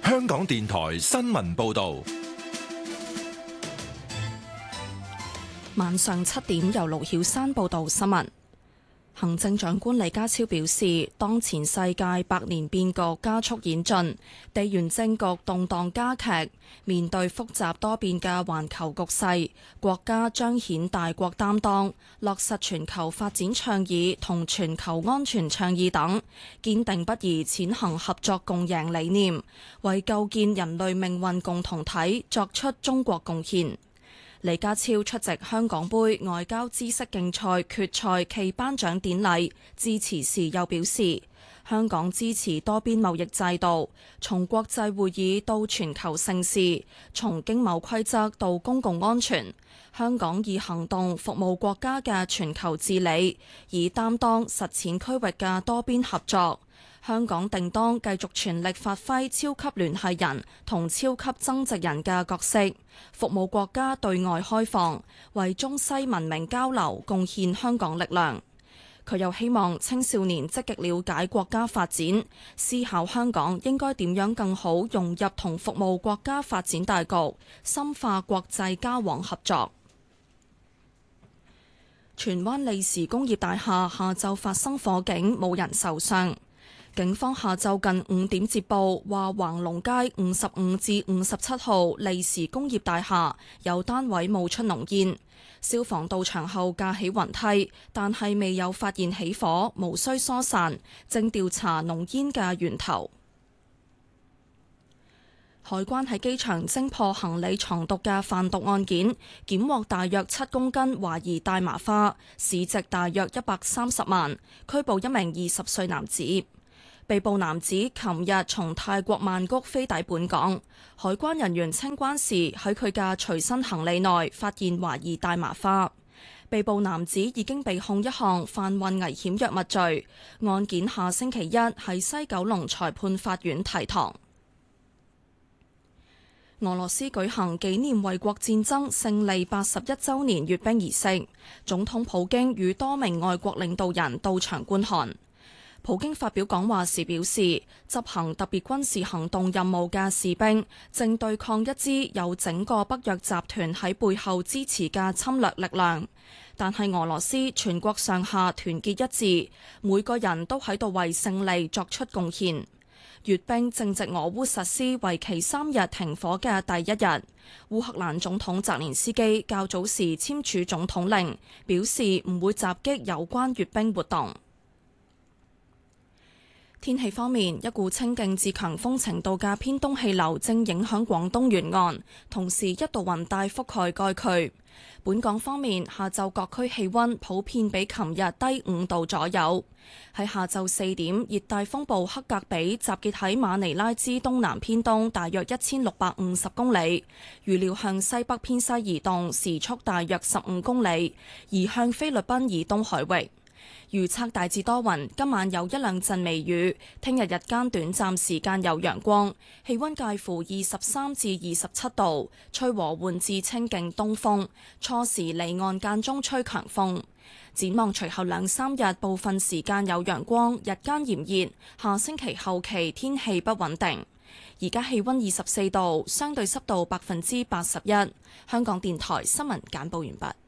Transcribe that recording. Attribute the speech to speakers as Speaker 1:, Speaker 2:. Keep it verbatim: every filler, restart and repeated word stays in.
Speaker 1: 香港電台新聞報道。
Speaker 2: 晚上七點由盧曉山報道新聞。行政長官李家超表示，當前世界百年變局加速演進，地緣政局動盪加劇，面對複雜多變嘅環球局勢，國家彰顯大國擔當，落實全球發展倡議同全球安全倡議等，堅定不移踐行合作共贏理念，為構建人類命運共同體作出中國貢獻。李家超出席香港杯外交知識競賽決賽暨頒獎典禮致辭時又表示，香港支持多邊貿易制度，從國際會議到全球盛事，從經貿規則到公共安全，香港以行動服務國家嘅全球治理，以擔當實踐區域嘅多邊合作。香港定當繼續全力發揮超級聯繫人同超級增值人嘅角色，服務國家對外開放，為中西文明交流貢獻香港力量。佢又希望青少年積極了解國家發展，思考香港應該點樣更好融入同服務國家發展大局，深化國際交往合作。荃灣利時工業大廈下晝發生火警，冇人受傷。警方下晝近五點接報，話橫龍街五十五至五十七號利時工業大廈有單位冒出濃煙，消防到場後架起雲梯，但係未有發現起火，無需疏散，正調查濃煙嘅源頭。海關喺機場偵破行李藏毒嘅販毒案件，檢獲大約七公斤懷疑大麻花，市值大約一百三十萬，拘捕一名二十歲男子。被捕男子琴日從泰國曼谷飛抵本港，海關人員清關時喺佢嘅隨身行李內發現懷疑大麻花。被捕男子已經被控一項販運危險藥物罪，案件下星期一喺西九龍裁判法院提堂。俄羅斯舉行紀念衛國戰爭勝利八十一週年閱兵儀式，總統普京與多名外國領導人到場觀看。普京發表講話時表示，執行特別軍事行動任務嘅士兵正對抗一支有整個北約集團喺背後支持嘅侵略力量，但係俄羅斯全國上下團結一致，每個人都喺度為勝利作出貢獻。閱兵正值俄烏實施為期三日停火嘅第一日，烏克蘭總統澤連斯基較早時簽署總統令，表示唔會襲擊有關閱兵活動。天氣方面，一股清勁至強風程度嘅偏東氣流正影響廣東沿岸，同時一道雲帶覆蓋該區。本港方面，下晝各區氣溫普遍比琴日低五度左右。喺下晝四點，熱帶風暴克格比集結喺馬尼拉之東南偏東大約一千六百五十公里，預料向西北偏西移動，時速大約十五公里，移向菲律賓以東海域。預測大致多雲，今晚有一兩陣微雨，聽日日間短暫時間有陽光，氣溫介乎二十三至二十七度，吹和緩至清勁東風，初時離岸間中吹強風。展望隨後兩三日，部分時間有陽光，日間炎熱，下星期後期天氣不穩定。而家氣溫二十四度，相對濕度百分之八十一。香港電台新聞簡報完畢。